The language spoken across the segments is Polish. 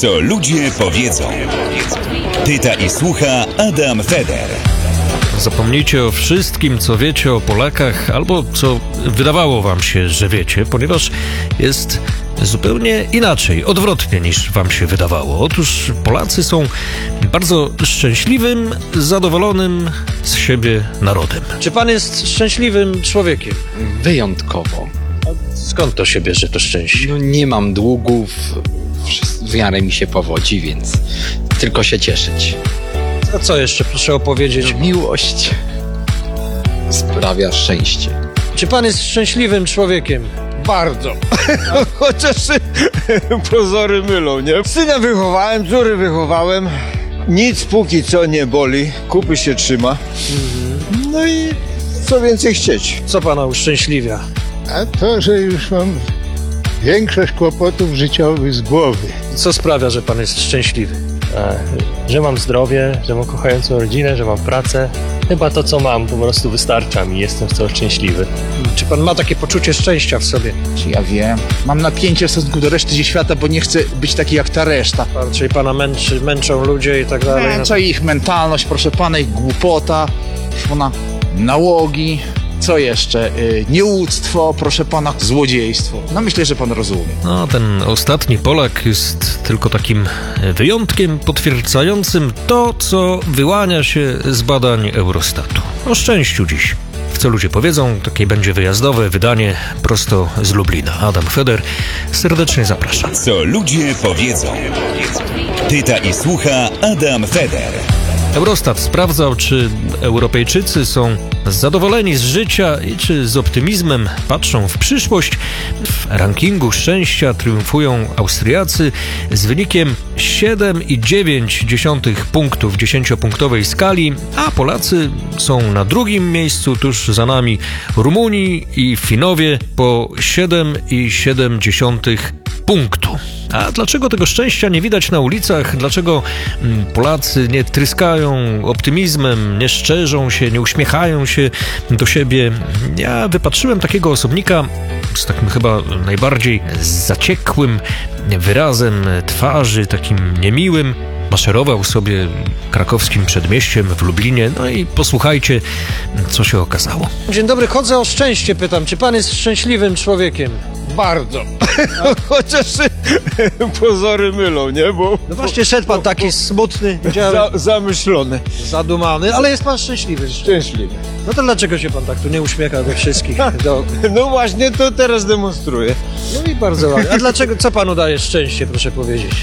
Co ludzie powiedzą. Pyta i słucha Adam Feder. Zapomnijcie o wszystkim, co wiecie o Polakach, albo co wydawało wam się, że wiecie, ponieważ jest zupełnie inaczej, odwrotnie niż wam się wydawało. Otóż Polacy są bardzo szczęśliwym, zadowolonym z siebie narodem. Czy pan jest szczęśliwym człowiekiem? Wyjątkowo. Skąd to się bierze to szczęście? No, nie mam długów, w miarę mi się powodzi, więc tylko się cieszyć. A co jeszcze proszę opowiedzieć? Miłość sprawia szczęście. Czy pan jest szczęśliwym człowiekiem? Bardzo. Chociaż pozory mylą, nie? Syna wychowałem, córy wychowałem. Nic póki co nie boli. Kupy się trzyma. No i co więcej chcieć. Co pana uszczęśliwia? A to, że już mam większość kłopotów życiowych z głowy. Co sprawia, że pan jest szczęśliwy? Że mam zdrowie, że mam kochającą rodzinę, że mam pracę. Chyba to, co mam, po prostu wystarcza mi. Jestem w to szczęśliwy. Czy pan ma takie poczucie szczęścia w sobie? Czy ja wiem? Mam napięcie w stosunku do reszty świata, bo nie chcę być taki jak ta reszta. Czyli pana męczą ludzie i tak dalej? Co ich mentalność, proszę pana, ich głupota, proszę pana, nałogi, co jeszcze? Nieuctwo, proszę pana, złodziejstwo. No myślę, że pan rozumie. No, ten ostatni Polak jest tylko takim wyjątkiem potwierdzającym to, co wyłania się z badań Eurostatu. O szczęściu dziś. W Co ludzie powiedzą, takie będzie wyjazdowe wydanie prosto z Lublina. Adam Feder serdecznie zapraszam. Co ludzie powiedzą. Pyta i słucha Adam Feder. Eurostat sprawdzał, czy Europejczycy są zadowoleni z życia i czy z optymizmem patrzą w przyszłość. W rankingu szczęścia triumfują Austriacy z wynikiem 7,9 punktów w 10-punktowej skali, a Polacy są na drugim miejscu, tuż za nami Rumuni i Finowie po 7,7 punktu. A dlaczego tego szczęścia nie widać na ulicach? Dlaczego Polacy nie tryskają optymizmem, nie szczerzą się, nie uśmiechają się do siebie? Ja wypatrzyłem takiego osobnika z takim chyba najbardziej zaciekłym wyrazem twarzy, takim niemiłym. Maszerował sobie krakowskim przedmieściem w Lublinie. No i posłuchajcie, co się okazało. Dzień dobry, chodzę o szczęście, pytam. Czy pan jest szczęśliwym człowiekiem? Bardzo. Chociaż pozory mylą, nie? No właśnie szedł pan taki smutny, Zamyślony. zadumany, ale jest pan szczęśliwy. Szczęśliwy. No to dlaczego się pan tak tu nie uśmiecha do wszystkich? No właśnie to teraz demonstruję. No i bardzo ładnie. A dlaczego, co panu daje szczęście, proszę powiedzieć?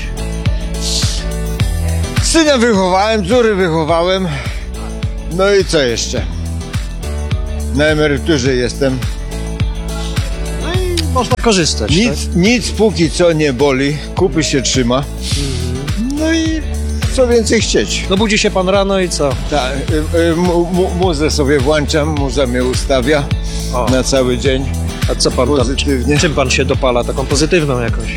Syna wychowałem, córy wychowałem. No i co jeszcze? Na emeryturze jestem. No i można korzystać, tak? Nic póki co nie boli. Kupy się trzyma. No i co więcej chcieć. No budzi się pan rano i co? Tak, muzę sobie włączam, muza mnie ustawia na cały dzień. A co pan pozytywnie? Czym pan się dopala? Taką pozytywną jakąś?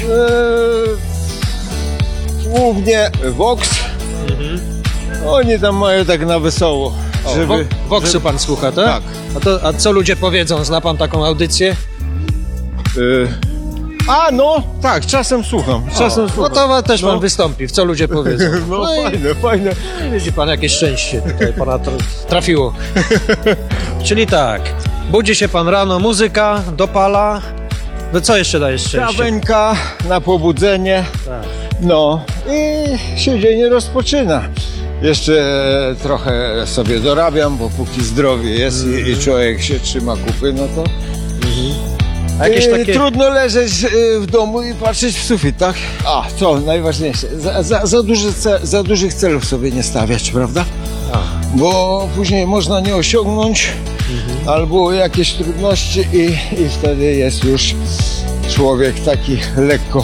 Głównie Vox. Oni tam mają tak na wesoło. Voxu pan słucha, tak? Tak. A co ludzie powiedzą? Zna pan taką audycję? Tak, czasem słucham. No to też pan wystąpi, w Co ludzie powiedzą. No fajne. Widzi pan, jakie szczęście tutaj pana trafiło. Czyli tak, budzi się pan rano, muzyka, dopala. No co jeszcze daje szczęście? Kawenka na pobudzenie. Tak. No i się dzień rozpoczyna. Jeszcze trochę sobie dorabiam, bo póki zdrowie jest i człowiek się trzyma kupy, no to A jakieś takie... trudno leżeć w domu i patrzeć w sufit, tak? A, co najważniejsze, za dużych celów sobie nie stawiać, prawda? Bo później można nie osiągnąć albo jakieś trudności i wtedy jest już człowiek taki lekko,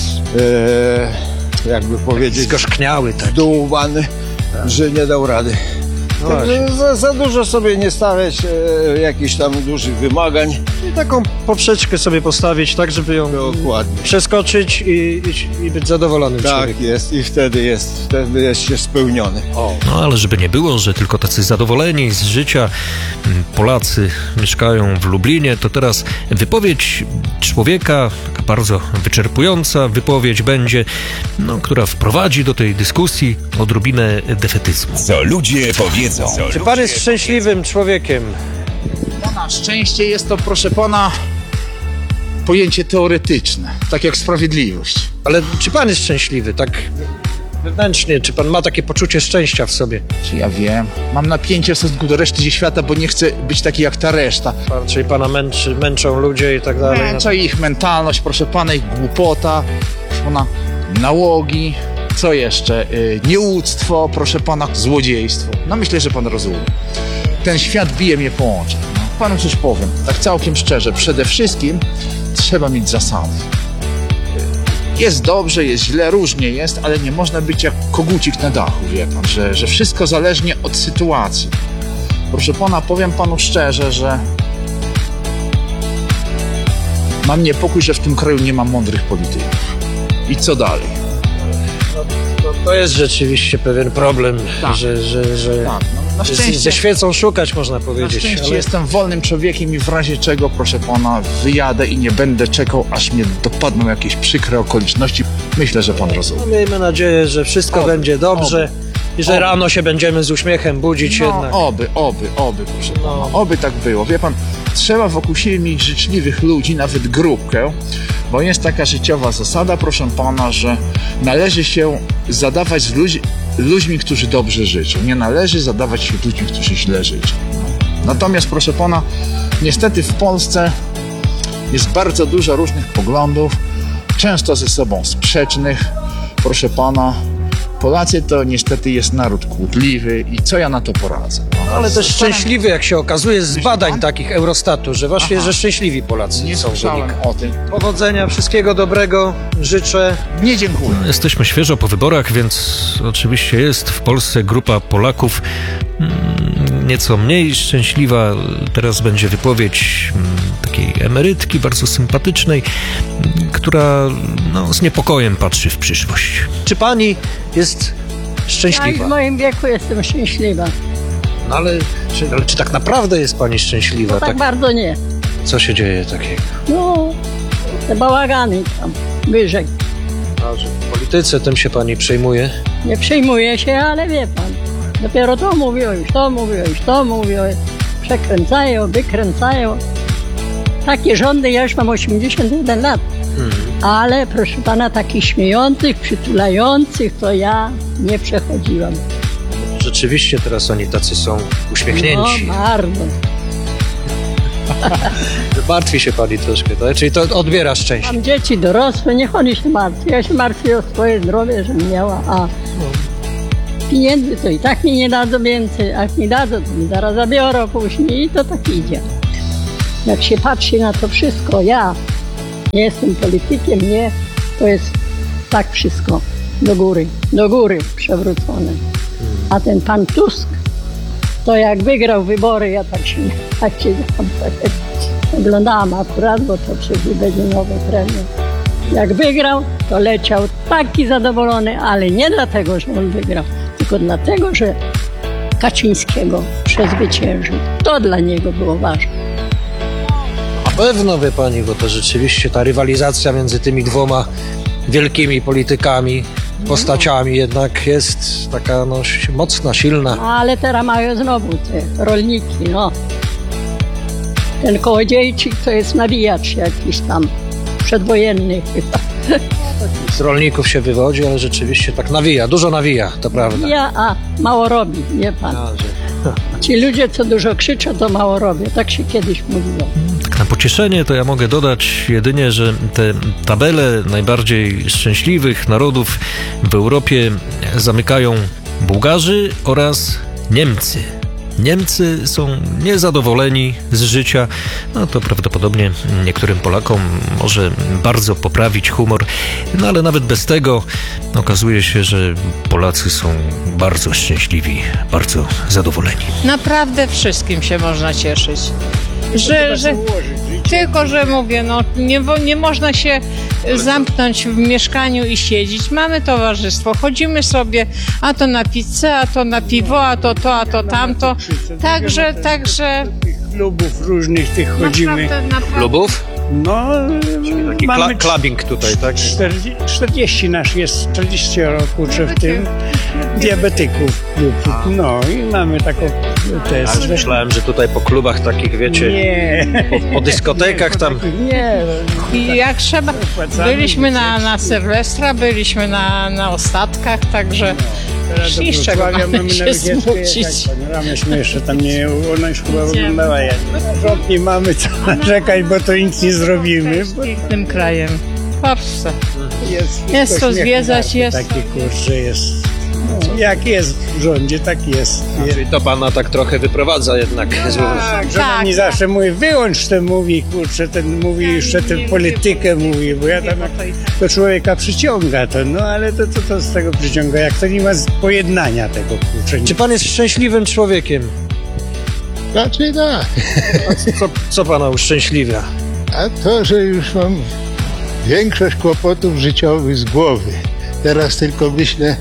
jakby powiedzieć, zgorzkniały taki. zdołowany, że nie dał rady. Za dużo sobie nie stawiać jakichś tam dużych wymagań. I taką poprzeczkę sobie postawić, tak żeby ją Dokładnie. przeskoczyć i być zadowolonym człowiekiem. Tak jest i wtedy jest się spełniony. No ale żeby nie było, że tylko tacy zadowoleni z życia Polacy mieszkają w Lublinie, to teraz wypowiedź człowieka, taka bardzo wyczerpująca wypowiedź będzie, która wprowadzi do tej dyskusji odrobinę defetyzmu. Co ludzie powiedzą. Czy pan jest szczęśliwym człowiekiem? Pana szczęście jest to, proszę pana, pojęcie teoretyczne, tak jak sprawiedliwość. Ale czy pan jest szczęśliwy, tak wewnętrznie? Czy pan ma takie poczucie szczęścia w sobie? Czy ja wiem? Mam napięcie w stosunku do reszty świata, bo nie chcę być taki jak ta reszta. Czyli pana męczą ludzie i tak dalej? Męcza ich mentalność, proszę pana, ich głupota, proszę pana, nałogi, co jeszcze? Nieuctwo, proszę pana, złodziejstwo. No myślę, że pan rozumie. Ten świat bije mnie po oczach. No. Panu coś powiem, tak całkiem szczerze, przede wszystkim trzeba mieć zasady. Jest dobrze, jest źle, różnie jest, ale nie można być jak kogucik na dachu, wie pan, że wszystko zależnie od sytuacji. Proszę pana, powiem panu szczerze, że mam niepokój, że w tym kraju nie ma mądrych polityków. I co dalej? To jest rzeczywiście pewien problem, Tak. że Tak, no, na szczęście, ze świecą szukać, można na powiedzieć. szczęście jestem wolnym człowiekiem i w razie czego, proszę pana, wyjadę i nie będę czekał, aż mnie dopadną jakieś przykre okoliczności. Myślę, że pan rozumie. Miejmy nadzieję, że wszystko będzie dobrze i że rano się będziemy z uśmiechem budzić jednak. Oby, proszę pana, oby tak było. Wie pan, trzeba wokół siebie mieć życzliwych ludzi, nawet grupkę, bo jest taka życiowa zasada, proszę pana, że należy się zadawać z ludźmi, którzy dobrze życzą. Nie należy zadawać się z ludźmi, którzy źle życzą. Natomiast, proszę pana, niestety w Polsce jest bardzo dużo różnych poglądów, często ze sobą sprzecznych. Proszę pana, Polacy to niestety jest naród kłótliwy i co ja na to poradzę? Ale też szczęśliwy, jak się okazuje z badań takich Eurostatu, że właśnie, że szczęśliwi Polacy Nie są. słyszałem o tym. Powodzenia, wszystkiego dobrego życzę. Nie dziękuję. Jesteśmy świeżo po wyborach, więc oczywiście jest w Polsce grupa Polaków nieco mniej szczęśliwa. Teraz będzie wypowiedź takiej emerytki bardzo sympatycznej, która z niepokojem patrzy w przyszłość. Czy pani jest Ja szczęśliwa? w moim wieku jestem szczęśliwa. No ale czy tak naprawdę jest pani szczęśliwa? Tak bardzo nie. Co się dzieje takiego? No, te bałagany tam wyżej. A że w polityce tym się pani przejmuje? Nie przejmuję się, ale wie pan. Dopiero to mówią, już to mówią, już to mówią. Przekręcają, wykręcają. Takie rządy, ja już mam 81 lat. Ale proszę pana, takich śmiejących, przytulających to ja nie przechodziłam. Rzeczywiście teraz oni tacy są uśmiechnięci. No, bardzo. Martwi się pani troszkę, tak? Czyli to odbiera szczęście. Mam dzieci dorosłe, niech oni się martwią. Ja się martwię o swoje zdrowie, żebym miała, a pieniędzy to i tak mi nie dadzą więcej, a jak mi dadzą, to mi zaraz zabiorą później i to tak idzie. Jak się patrzy na to wszystko, ja nie jestem politykiem, nie, to jest tak wszystko do góry przewrócone. A ten pan Tusk, to jak wygrał wybory, ja tak się oglądałam akurat, bo to przecież będzie nowy premier. Jak wygrał, to leciał taki zadowolony, ale nie dlatego, że on wygrał, tylko dlatego, że Kaczyńskiego przezwyciężył. To dla niego było ważne. Na pewno, wie pani, bo to rzeczywiście ta rywalizacja między tymi dwoma wielkimi politykami, postaciami jednak jest taka mocna, silna. Ale teraz mają znowu te rolniki, no. Ten Kołodziejczyk to jest nawijacz jakiś tam przedwojenny chyba. Z rolników się wywodzi, ale rzeczywiście tak nawija, dużo nawija, to prawda. A mało robi, wie pan. Ci ludzie, co dużo krzyczą, to mało robią. Tak się kiedyś mówiło. Tak na pocieszenie to ja mogę dodać jedynie, że te tabele najbardziej szczęśliwych narodów w Europie zamykają Bułgarzy oraz Niemcy. Niemcy są niezadowoleni z życia, to prawdopodobnie niektórym Polakom może bardzo poprawić humor, ale nawet bez tego okazuje się, że Polacy są bardzo szczęśliwi, bardzo zadowoleni. Naprawdę wszystkim się można cieszyć. Tylko, że mówię, nie można się zamknąć w mieszkaniu i siedzieć. Mamy towarzystwo, chodzimy sobie, a to na pizzę, a to na piwo, a to, a to tamto. Także klubów różnych tych chodzimy. Naprawdę. Klubów? No, Taki mamy clubbing tutaj, tak? 40 nasz jest, 40 kurczę w tym diabetyków. No i mamy taką też. Ale myślałem, że tutaj po klubach takich, wiecie, Nie. po dyskotekach tam. Nie. I jak trzeba, byliśmy na Sylwestra, byliśmy na ostatkach, także i z czego mamy się smucić. Myśmy jeszcze tam nie, ona już chyba wyglądała jak. Rząd nie mamy co narzekać, bo to nic nie zrobimy. Pięknym krajem, w Polsce. Jest Jest co śmiech zwiedzać, warty, jest. Taki kurczę jest. No, jak jest w rządzie, tak jest. Czyli to pana tak trochę wyprowadza jednak z Tak, żona mi zawsze mówi, wyłącz ten mówi, kurczę, ten mówi jeszcze tę politykę mówi, bo ja tam to człowieka przyciąga to, no ale to z tego przyciąga, jak to nie ma pojednania tego, kurczę. Czy pan jest szczęśliwym człowiekiem? Raczej tak. Co pana uszczęśliwia? A to, że już mam większość kłopotów życiowych z głowy. Teraz tylko myślę,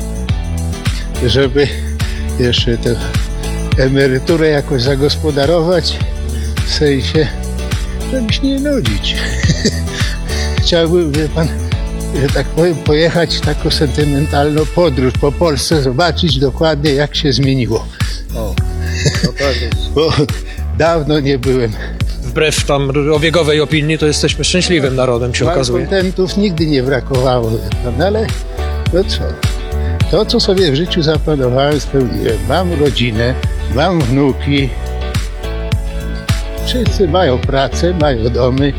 żeby jeszcze tę emeryturę jakoś zagospodarować, w sensie, żeby się nie nudzić. Chciałbym, wie pan, że tak powiem, pojechać w taką sentymentalną podróż po Polsce, zobaczyć dokładnie, jak się zmieniło. O, no tak. Bo dawno nie byłem. Wbrew tam obiegowej opinii, to jesteśmy szczęśliwym narodem, się okazuje. Malkontentów nigdy nie brakowało, wie pan, ale no co? To, co sobie w życiu zaplanowałem, spełniłem. Mam rodzinę, mam wnuki. Wszyscy mają pracę, mają domy.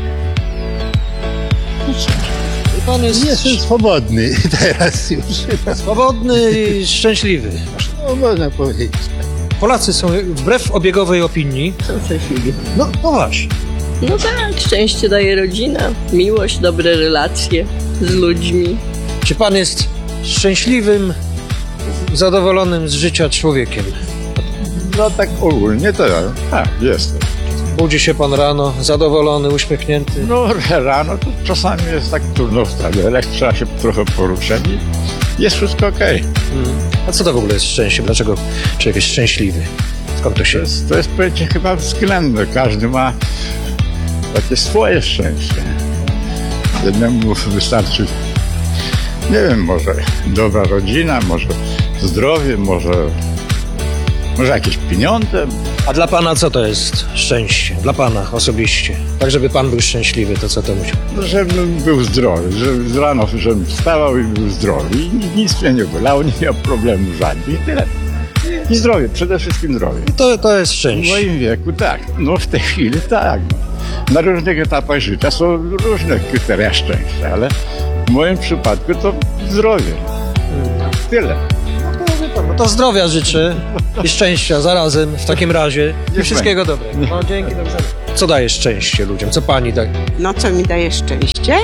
No co? Pan jest Jestem swobodny teraz już. swobodny i szczęśliwy. No, można powiedzieć. Polacy są wbrew obiegowej opinii. Są szczęśliwi. No właśnie. No tak, szczęście daje rodzina, miłość, dobre relacje z ludźmi. Czy pan jest szczęśliwym, zadowolonym z życia człowiekiem? No tak ogólnie to tak, jestem. Budzi się pan rano, zadowolony, uśmiechnięty? No rano to czasami jest tak trudno wstać, ale jak trzeba się trochę poruszać i jest wszystko okej. A co to w ogóle jest szczęście? Dlaczego człowiek jest szczęśliwy? Skąd to się... To jest pojęcie chyba względne. Każdy ma takie swoje szczęście. Jednemu wystarczy, nie wiem, może dobra rodzina, może zdrowie, może jakieś pieniądze. A dla pana co to jest szczęście? Dla pana osobiście. Tak, żeby pan był szczęśliwy, to co to musi? Żebym był zdrowy, że rano żebym wstawał i był zdrowy i nic mnie nie bolało, nie miał problemu żadnych i tyle. I zdrowie, przede wszystkim zdrowie. To jest W szczęście. moim wieku tak, no w tej chwili tak. Na różnych etapach życia są różne kryteria szczęścia, ale w moim przypadku to zdrowie. Tyle. No to zdrowia życzę i szczęścia zarazem w takim razie i wszystkiego dobrego. No dzięki, do widzenia. Co daje szczęście ludziom? Co pani daje? No co mi daje szczęście?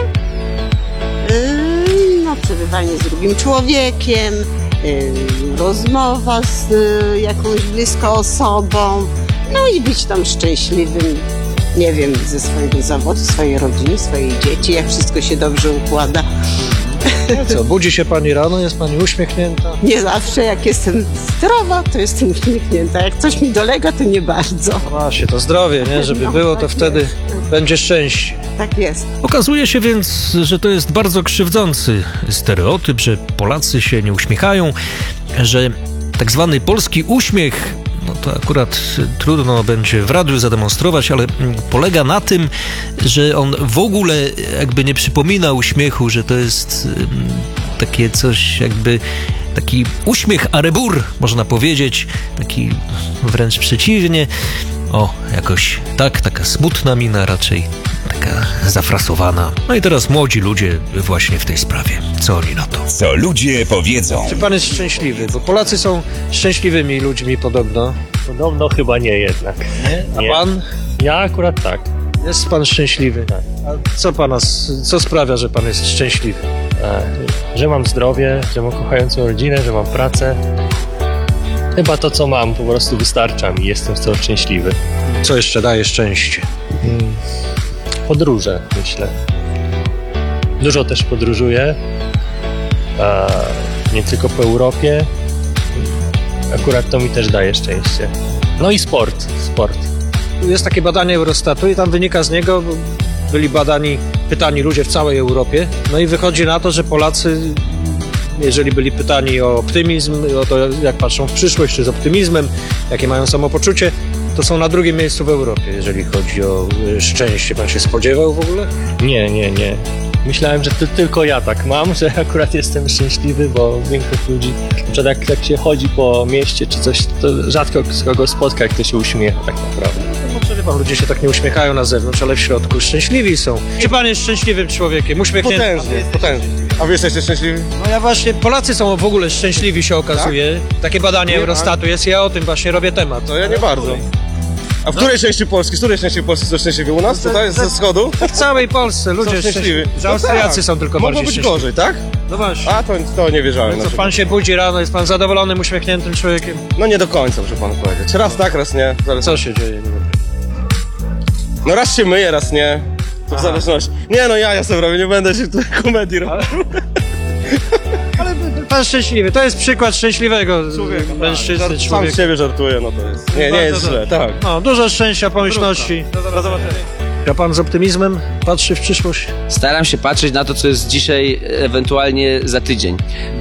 No przebywanie z drugim człowiekiem, rozmowa z jakąś bliską osobą, no i być tam szczęśliwym, nie wiem, ze swojego zawodu, swojej rodziny, swojej dzieci, jak wszystko się dobrze układa. Co, budzi się pani rano, jest pani uśmiechnięta? Nie zawsze, jak jestem zdrowa, to jestem uśmiechnięta. Jak coś mi dolega, to nie bardzo. Właśnie, to zdrowie, nie? Żeby No, było, to tak wtedy jest. będzie szczęście. Tak jest. Okazuje się więc, że to jest bardzo krzywdzący stereotyp, że Polacy się nie uśmiechają, że tak zwany polski uśmiech, no to akurat trudno będzie w radiu zademonstrować, ale polega na tym, że on w ogóle jakby nie przypomina uśmiechu, że to jest takie coś jakby taki uśmiech arebur, można powiedzieć, taki wręcz przeciwnie. O, jakoś tak, taka smutna mina raczej, taka zafrasowana. No i teraz młodzi ludzie właśnie w tej sprawie. Co oni na to? Co ludzie powiedzą. Czy pan jest szczęśliwy? Bo Polacy są szczęśliwymi ludźmi podobno. Podobno chyba nie jednak. Nie? A pan? Ja akurat tak. Jest pan szczęśliwy? Tak. A co sprawia, że pan jest szczęśliwy? Że mam zdrowie, że mam kochającą rodzinę, że mam pracę. Chyba to, co mam, po prostu wystarcza mi. Jestem z tego szczęśliwy. Co jeszcze daje szczęście? Podróże, myślę. Dużo też podróżuję. Nie tylko po Europie. Akurat to mi też daje szczęście. No i sport. Jest takie badanie Eurostatu i tam wynika z niego, byli pytani ludzie w całej Europie, no i wychodzi na to, że Polacy, jeżeli byli pytani o optymizm, o to jak patrzą w przyszłość, czy z optymizmem, jakie mają samopoczucie, to są na drugim miejscu w Europie, jeżeli chodzi o szczęście. Pan się spodziewał w ogóle? Nie. Myślałem, że tylko ja tak mam, że akurat jestem szczęśliwy, bo większość ludzi, na przykład jak się chodzi po mieście czy coś, to rzadko z kogo spotka, kto się uśmiecha tak naprawdę. Może pan, ludzie się tak nie uśmiechają na zewnątrz, ale w środku szczęśliwi są. Czy pan jest szczęśliwym człowiekiem? Uśmiechnięty? Potężnie. A wy jesteście szczęśliwi? No ja właśnie, Polacy są w ogóle szczęśliwi, się okazuje. Tak? Takie badanie Eurostatu jest, ja o tym właśnie robię temat. To ja nie bardzo. A w której części Polski? Z której części Polski są szczęśliwi? U nas? Tutaj? Ze wschodu? W całej Polsce ludzie są szczęśliwi. Że Austriacy są tylko bardziej być szczęśliwi. gorzej, tak? No właśnie. A to nie wierzałem. No co, pan się budzi rano, jest pan zadowolonym, uśmiechniętym człowiekiem? No nie do końca, muszę panu powiedzieć. Raz tak, raz nie. Co się dzieje? No raz się myję, raz nie. To w zależności. Nie no, ja sobie robię, nie będę się tutaj komedii robił. Ale pan szczęśliwy, to jest przykład szczęśliwego mężczyzny, Sam człowieka. z siebie żartuję, no to jest. Nie jest źle, tak. No, dużo szczęścia, pomyślności. Do zobaczenia. A pan z optymizmem patrzy w przyszłość? Staram się patrzeć na to, co jest dzisiaj, ewentualnie za tydzień.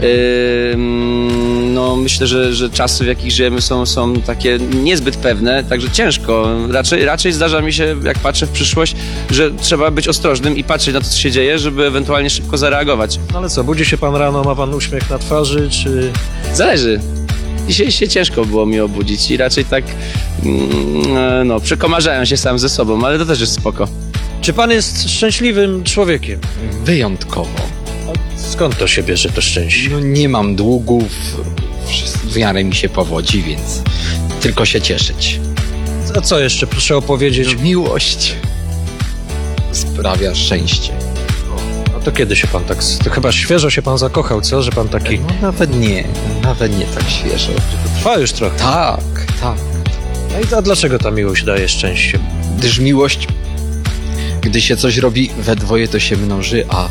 No, myślę, że czasy, w jakich żyjemy, są takie niezbyt pewne, także ciężko. Raczej zdarza mi się, jak patrzę w przyszłość, że trzeba być ostrożnym i patrzeć na to, co się dzieje, żeby ewentualnie szybko zareagować. No ale co, budzi się pan rano, ma pan uśmiech na twarzy, czy... Zależy. Dzisiaj się ciężko było mi obudzić i raczej tak, no, przekomarzałem się sam ze sobą, ale to też jest spoko. Czy pan jest szczęśliwym człowiekiem? Wyjątkowo. A skąd to się bierze, to szczęście? No nie mam długów, w miarę mi się powodzi, więc tylko się cieszyć. A co jeszcze, proszę opowiedzieć? Miłość sprawia szczęście. No to kiedy się pan tak... To chyba świeżo się pan zakochał, co? Że pan taki... No nawet nie tak świeżo. Trwa już trochę. Tak. No i a dlaczego ta miłość daje szczęście? Gdyż miłość, gdy się coś robi we dwoje, to się mnoży, a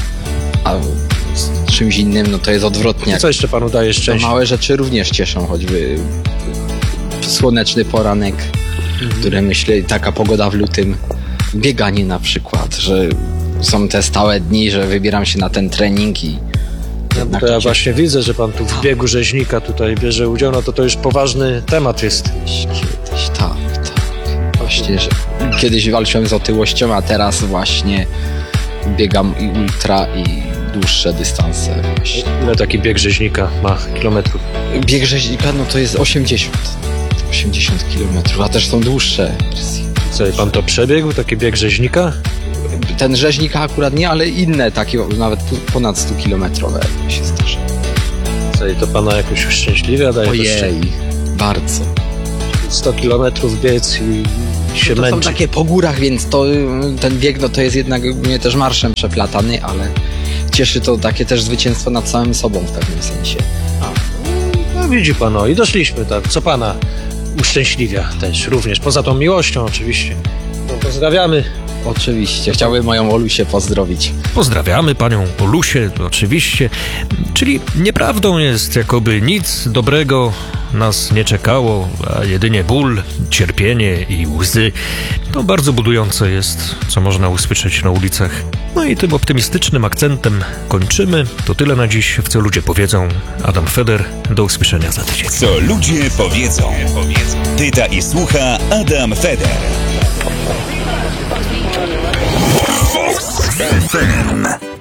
z czymś innym, no to jest odwrotnie. Co jeszcze panu daje szczęście? Małe rzeczy również cieszą, choćby słoneczny poranek, które myślę, taka pogoda w lutym, bieganie na przykład, że są te stałe dni, że wybieram się na ten trening i... No, to ja właśnie widzę, że pan tu w biegu rzeźnika tutaj bierze udział, no to już poważny temat jest. Kiedyś, tak. Właśnie, że kiedyś walczyłem z otyłością, a teraz właśnie biegam i ultra i dłuższe dystanse. Właśnie. Ile taki bieg rzeźnika ma kilometrów? Bieg rzeźnika, no to jest 80 kilometrów, a też są dłuższe. Co, i pan to przebiegł, taki bieg rzeźnika? Ten rzeźnika akurat nie, ale inne takie, nawet ponad 100-kilometrowe się zdarza. Co, i to pana jakoś uszczęśliwia daje? Ojej, bardzo. 100 kilometrów biec i się to męczy. Są takie po górach, więc ten bieg, no to jest jednak mnie też marszem przeplatany, ale cieszy to takie też zwycięstwo nad samym sobą w pewnym sensie. No widzi pan, no i doszliśmy tak. Co pana uszczęśliwia też również, poza tą miłością oczywiście. No, pozdrawiamy. Oczywiście, chciałbym moją Olusię pozdrowić. Pozdrawiamy panią Olusię, oczywiście. Czyli nieprawdą jest, jakoby nic dobrego nas nie czekało, a jedynie ból, cierpienie i łzy. To bardzo budujące jest, co można usłyszeć na ulicach. No i tym optymistycznym akcentem kończymy. To tyle na dziś, w Co Ludzie Powiedzą. Adam Feder, do usłyszenia za tydzień. Co ludzie powiedzą. Pyta i słucha Adam Feder. FM.